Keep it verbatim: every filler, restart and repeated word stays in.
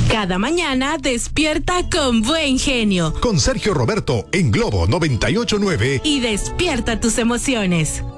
Cada mañana despierta con buen genio. Con Sergio Roberto en Globo noventa y ocho punto nueve. Y despierta tus emociones.